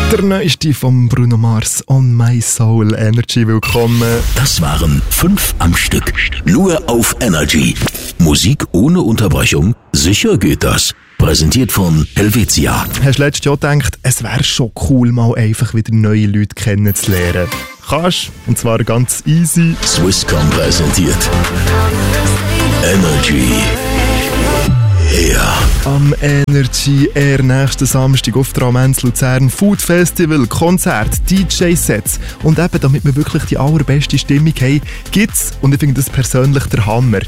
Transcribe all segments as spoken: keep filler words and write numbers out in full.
Der neueste von Bruno Mars, On My Soul, Energy, willkommen. Das waren fünf am Stück. Nur auf Energy. Musik ohne Unterbrechung? Sicher geht das. Präsentiert von Helvetia. Hast du letztes Jahr gedacht, es wäre schon cool, mal einfach wieder neue Leute kennenzulernen? Kannst, und zwar ganz easy. Swisscom präsentiert Energy. Ja. Am Energy Air nächsten Samstag auf der Ramenz Luzern Food Festival, Konzert, D J-Sets. Und eben, damit wir wirklich die allerbeste Stimmung haben, gibt's, und ich finde das persönlich der Hammer,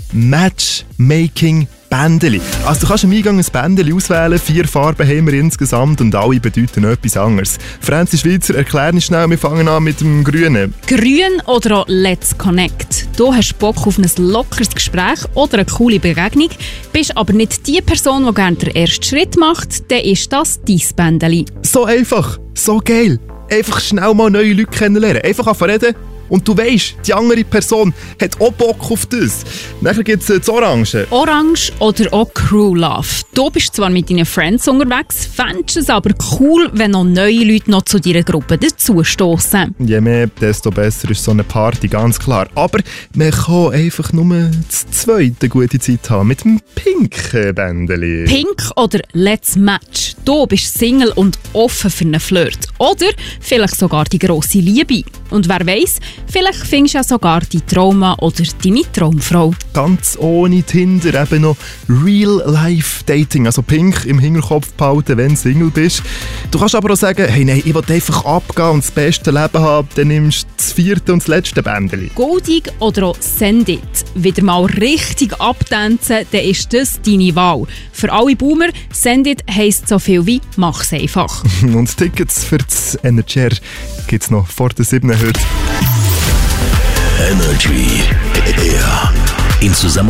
Matchmaking Bändeli. Also du kannst am Eingang ein Bändeli auswählen, vier Farben haben wir insgesamt und alle bedeuten etwas anderes. Franzi Schweizer, erklär uns schnell, wir fangen an mit dem Grünen. Grün oder auch Let's Connect. Du hast Bock auf ein lockeres Gespräch oder eine coole Begegnung, bist aber nicht die Person, die gerne den ersten Schritt macht, dann ist das dein Bändeli. So einfach, so geil. Einfach schnell mal neue Leute kennenlernen. Einfach anfangen reden. Und du weisst, die andere Person hat auch Bock auf das. Nachher gibt es das Orange. Orange oder auch Crew Love. Du bist zwar mit deinen Friends unterwegs, fändest es aber cool, wenn noch neue Leute noch zu deiner Gruppe dazustossen. Je mehr, desto besser ist so eine Party, ganz klar. Aber man kann einfach nur das zweite gute Zeit haben mit dem pinken Bändeli. Pink oder Let's Match. Du bist Single und offen für einen Flirt. Oder vielleicht sogar die grosse Liebe. Und wer weiss, vielleicht findest du ja sogar die Trauma oder deine Traumfrau. Ganz ohne Tinder, eben noch Real-Life-Dating. Also pink im Hinterkopf behalten, wenn du Single bist. Du kannst aber auch sagen, hey, nein, ich will einfach abgehen und das beste Leben haben. Dann nimmst du das vierte und das letzte Bändeli. Goldig oder auch Send It. Wieder mal richtig abtanzen, dann ist das deine Wahl. Für alle Boomer, Send It heisst so viel wie «Mach's einfach». Und Tickets für das Energy gibt es noch vor der siebten heute. Energy. Ja. In Zusammenarbeit